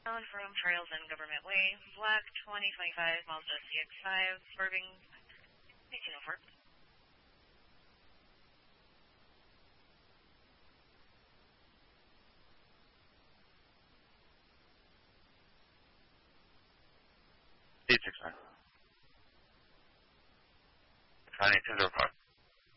from Trails and Government Way, Black 2025 Mazda CX-5, swerving 1804. Finding 205.